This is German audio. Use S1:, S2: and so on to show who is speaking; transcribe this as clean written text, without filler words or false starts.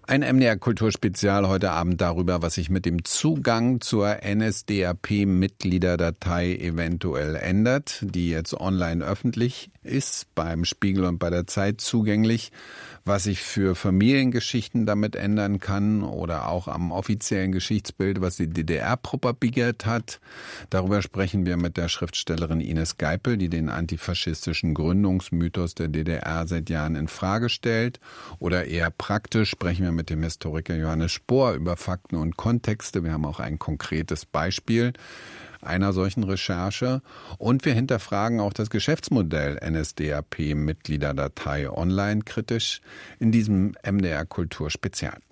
S1: Ein MDR-Kulturspezial heute Abend darüber, was sich mit dem Zugang zur NSDAP-Mitgliederdatei eventuell ändert, die jetzt online öffentlich ist, beim Spiegel und bei der Zeit zugänglich, was sich für Familiengeschichten damit ändern kann oder auch am offiziellen Geschichtsbild, was die DDR propagiert hat. Darüber sprechen wir mit der Schriftstellerin Ines Geipel, die den antifaschistischen Gründungsmythos der DDR seit Jahren in Frage stellt. Oder eher praktisch sprechen wir mit dem Historiker Johannes Spohr über Fakten und Kontexte. Wir haben auch ein konkretes Beispiel einer solchen Recherche. Und wir hinterfragen auch das Geschäftsmodell NSDAP-Mitgliederdatei online kritisch in diesem MDR Kultur Spezial.